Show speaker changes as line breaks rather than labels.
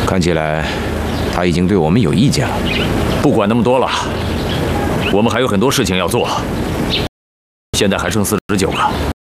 看起来他已经对我们有意见了。
不管那么多了，我们还有很多事情要做。现在还剩49个。